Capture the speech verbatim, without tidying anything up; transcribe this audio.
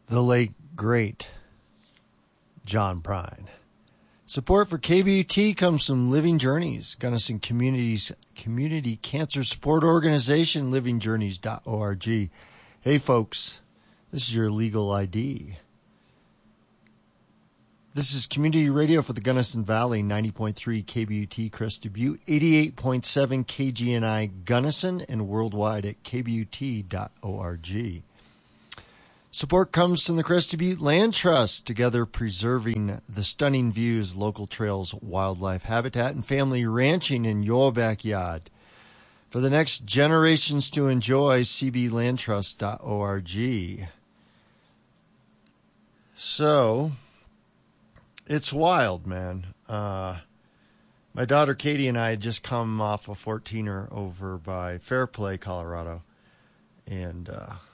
the late, great John Prine. Support for K B U T comes from Living Journeys, Gunnison Community's community cancer support organization, living journeys dot org. Hey, folks, this is your legal I D. This is Community Radio for the Gunnison Valley, ninety point three K B U T Crested Butte, eighty-eight point seven K G N I Gunnison, and worldwide at k b u t dot org. Support comes from the Crested Butte Land Trust, together preserving the stunning views, local trails, wildlife habitat, and family ranching in your backyard. For the next generations to enjoy, c b land trust dot org. So, it's wild, man. Uh, my daughter Katie and I had just come off a fourteener over by Fairplay, Colorado. And uh,